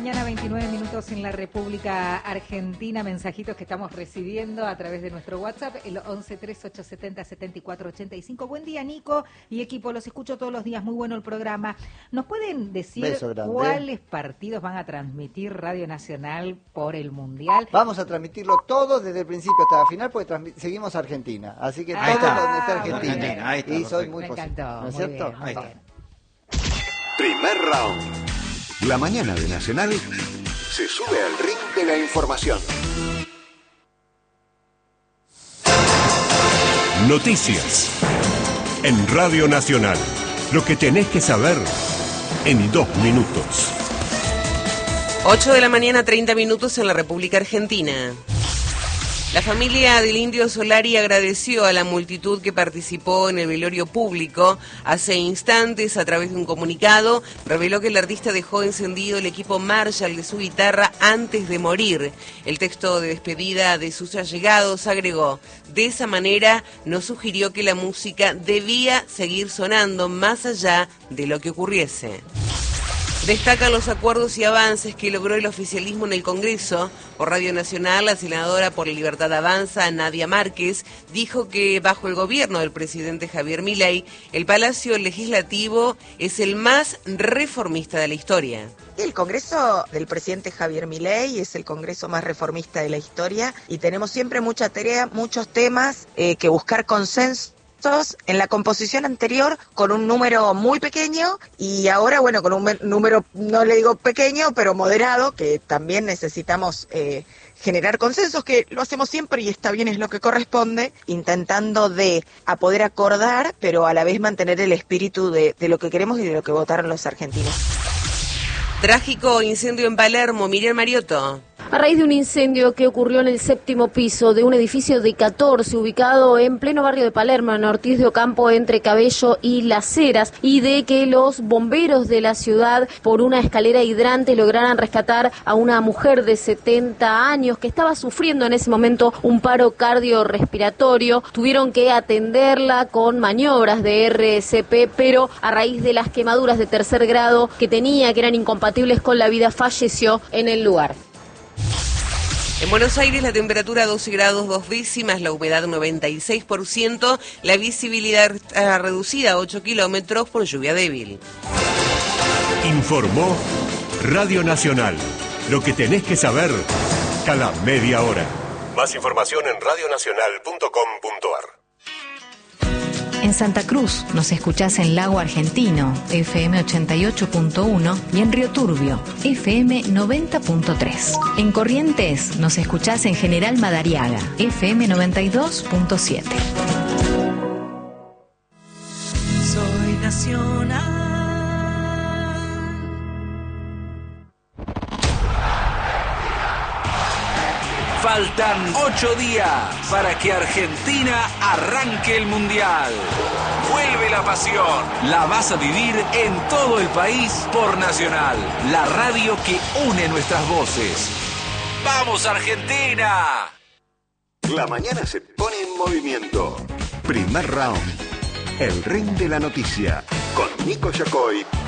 Mañana 29 minutos en la República Argentina, mensajitos que estamos recibiendo a través de nuestro WhatsApp, el 1138707485. Buen día, Nico y equipo, los escucho todos los días, muy bueno el programa. ¿Nos pueden decir cuáles partidos van a transmitir Radio Nacional por el Mundial? Vamos a transmitirlo todo desde el principio hasta el final, porque seguimos Argentina, así que todo lo donde está Argentina. Ahí está, y soy perfecto. muy Me positivo, encantó, ¿no es muy cierto? bien, muy bien. Primer round. La mañana de Nacional se sube al ring de la información. Noticias. En Radio Nacional. Lo que tenés que saber en 2 minutos. 8 de la mañana, 30 minutos en la República Argentina. La familia del Indio Solari agradeció a la multitud que participó en el velorio público. Hace instantes, a través de un comunicado, reveló que el artista dejó encendido el equipo Marshall de su guitarra antes de morir. El texto de despedida de sus allegados agregó: de esa manera nos sugirió que la música debía seguir sonando más allá de lo que ocurriese. Destacan los acuerdos y avances que logró el oficialismo en el Congreso. Por Radio Nacional, la senadora por la Libertad Avanza, Nadia Márquez, dijo que bajo el gobierno del presidente Javier Milei, el Palacio Legislativo es el más reformista de la historia. El Congreso del presidente Javier Milei es el Congreso más reformista de la historia y tenemos siempre mucha tarea, muchos temas que buscar consenso. En la composición anterior con un número muy pequeño y ahora, bueno, con un número, no le digo pequeño, pero moderado, que también necesitamos generar consensos, que lo hacemos siempre y está bien, es lo que corresponde, intentando a poder acordar, pero a la vez mantener el espíritu de lo que queremos y de lo que votaron los argentinos. Trágico incendio en Palermo, Miriam Mariotto. A raíz de un incendio que ocurrió en el 7º piso de un edificio de 14 ubicado en pleno barrio de Palermo, en Ortiz de Ocampo, entre Cabello y Las Heras, y de que los bomberos de la ciudad, por una escalera hidrante, lograran rescatar a una mujer de 70 años que estaba sufriendo en ese momento un paro cardiorrespiratorio. Tuvieron que atenderla con maniobras de RCP, pero a raíz de las quemaduras de 3er grado que tenía, que eran incompatibles con la vida, falleció en el lugar. En Buenos Aires la temperatura 12 grados 2 décimas, la humedad 96%, la visibilidad reducida a 8 kilómetros por lluvia débil. Informó Radio Nacional. Lo que tenés que saber cada media hora. Más información en radionacional.com.ar. En Santa Cruz nos escuchás en Lago Argentino, FM 88.1, y en Río Turbio, FM 90.3. En Corrientes nos escuchás en General Madariaga, FM 92.7. Soy nacional. Faltan 8 días para que Argentina arranque el Mundial. Vuelve la pasión. La vas a vivir en todo el país por Nacional, la radio que une nuestras voces. ¡Vamos, Argentina! La mañana se pone en movimiento. Primer round. El ring de la noticia. Con Nico Yacoy